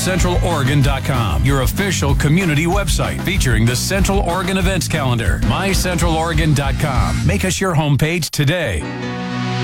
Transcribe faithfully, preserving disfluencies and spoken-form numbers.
central oregon dot com, your official community website featuring the Central Oregon events calendar. my central oregon dot com. Make us your homepage today.